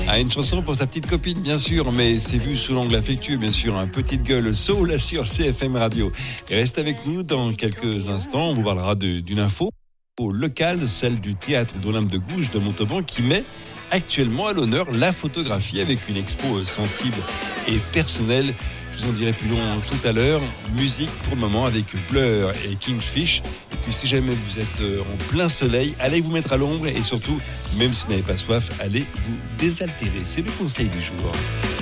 Ah, une chanson pour sa petite copine, bien sûr, mais c'est vu sous l'angle affectueux, bien sûr. Un petite gueule soul sur CFM Radio. Et reste avec nous dans quelques instants. On vous parlera d'une info locale, celle du théâtre d'Olympe de Gouges de Montauban, qui met actuellement à l'honneur la photographie avec une expo sensible et personnelle. Je vous en dirai plus long tout à l'heure. Musique pour le moment avec Blur et Kingfish. Et puis si jamais vous êtes en plein soleil, allez vous mettre à l'ombre et surtout, même si vous n'avez pas soif, allez vous désaltérer. C'est le conseil du jour.